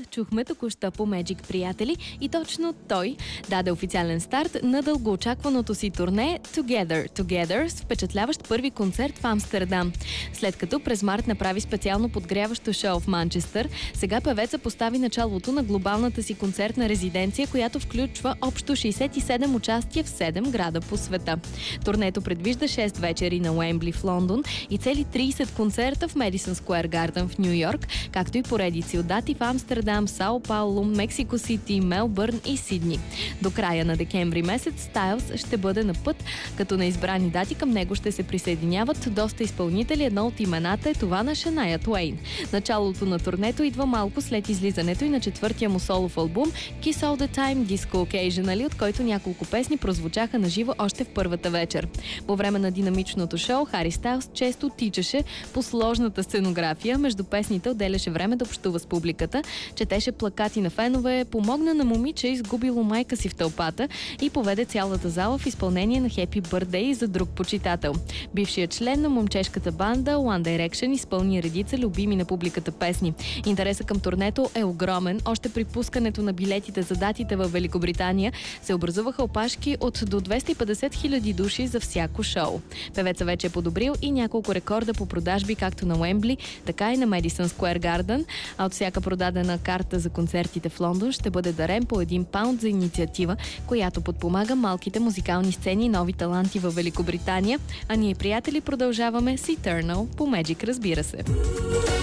чухме току-що по Magic, приятели, и точно той даде официален старт на дългоочакваното си турне Together с впечатляващ първи концерт в Амстердам. След като през март направи специално подгряващо шоу в Манчестър, сега певеца постави началото на глобалната си концертна резиденция, която включва общо 67 участия в 7 града по света. Турнето предвижда 6 вечери на Уембли в Лондон и цели 30 концерта в Медисън Скуер Гарден в Ню Йорк, както и поредици от дати в Амстердам, Сао Пауло, Мексико Сити, Мелбърн и Сидни. До края на декември месец Стайлс ще бъде на път, като на избрани дати към него ще се присъединяват доста изпълнители. Едно от имената е това на Шания Туейн. Началото на турнето идва малко след излизането и на четвъртия му солов албум Kiss All The Time Disco Occasionally, от който няколко песни прозвучаха на живо още в първата вечер. По време на динамичното шоу Хари Стайлс често тичаше по сложната сценография. Между песните отделяше време да общува с публиката, четеше плакати на фенове, помогна на момиче, изгубило майка си в тълпата, и поведе цялата зала в изпълнение на Happy Birthday за друг почитател. Бившият член на момчешката банда One Direction изпълни редица любими на публиката песни. Интересът към турнето е огромен. Още при пускането на билетите за датите в Великобритания се образуваха опашки от до 250 хиляди души за всяко шоу. Певеца вече е подобрил и няколко рекорда по продажби както на Уембли, така и на Медисън Скуер Гарден, а от всяка продадена карта за концертите в Лондон ще бъде дарен по £1 за инициатива, която подпомага малките музикални сцени и нови таланти в Великобритания. А ние, приятели, продължаваме с Eternal по Magic, разбира се.